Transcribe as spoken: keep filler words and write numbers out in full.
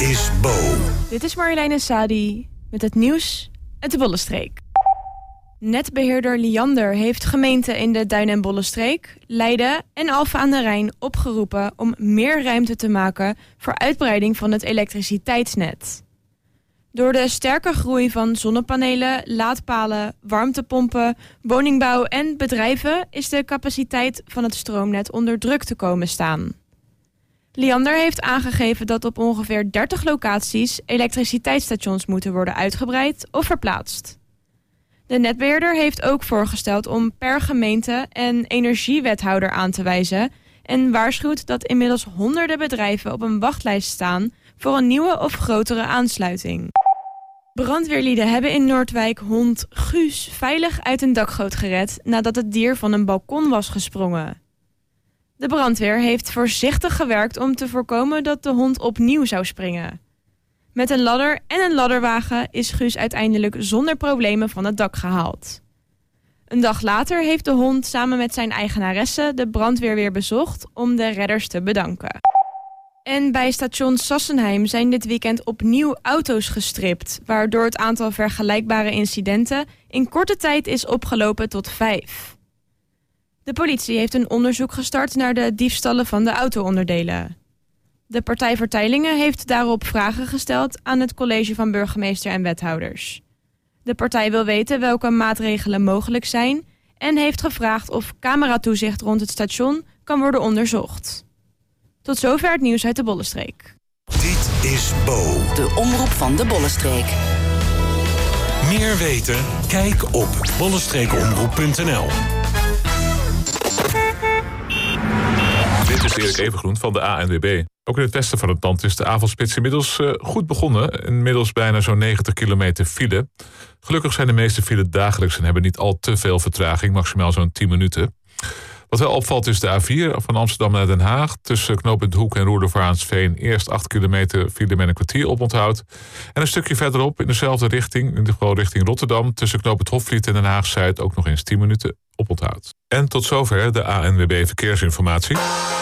is Bo. Dit is Marjoleine Sadi met het nieuws uit de Bollenstreek. Netbeheerder Liander heeft gemeenten in de Duin- en Bollenstreek, Leiden en Alphen aan de Rijn opgeroepen om meer ruimte te maken voor uitbreiding van het elektriciteitsnet. Door de sterke groei van zonnepanelen, laadpalen, warmtepompen, woningbouw en bedrijven is de capaciteit van het stroomnet onder druk te komen staan. Liander heeft aangegeven dat op ongeveer dertig locaties elektriciteitsstations moeten worden uitgebreid of verplaatst. De netbeheerder heeft ook voorgesteld om per gemeente een energiewethouder aan te wijzen en waarschuwt dat inmiddels honderden bedrijven op een wachtlijst staan voor een nieuwe of grotere aansluiting. Brandweerlieden hebben in Noordwijk hond Guus veilig uit een dakgoot gered nadat het dier van een balkon was gesprongen. De brandweer heeft voorzichtig gewerkt om te voorkomen dat de hond opnieuw zou springen. Met een ladder en een ladderwagen is Guus uiteindelijk zonder problemen van het dak gehaald. Een dag later heeft de hond samen met zijn eigenaresse de brandweer weer bezocht om de redders te bedanken. En bij station Sassenheim zijn dit weekend opnieuw auto's gestript, waardoor het aantal vergelijkbare incidenten in korte tijd is opgelopen tot vijf. De politie heeft een onderzoek gestart naar de diefstallen van de auto-onderdelen. De Partij voor Teylingen heeft daarop vragen gesteld aan het college van burgemeester en wethouders. De partij wil weten welke maatregelen mogelijk zijn en heeft gevraagd of cameratoezicht rond het station kan worden onderzocht. Tot zover het nieuws uit de Bollenstreek. Dit is Bo. De omroep van de Bollenstreek. Meer weten? Kijk op bollenstreekomroep punt n l. Dit is Erik Evengroen van de A N W B. Ook in het westen van het land is de avondspits inmiddels uh, goed begonnen. Inmiddels bijna zo'n negentig kilometer file. Gelukkig zijn de meeste files dagelijks en hebben niet al te veel vertraging, maximaal zo'n tien minuten. Wat wel opvalt is de A vier van Amsterdam naar Den Haag. Tussen knooppunt Hoek en Roerdervaarnsveen eerst acht kilometer file met een kwartier oponthoud. En een stukje verderop in dezelfde richting, in ieder geval richting Rotterdam, tussen knooppunt Hofvliet en Den Haag-Zuid ook nog eens tien minuten oponthoud. En tot zover de A N W B Verkeersinformatie.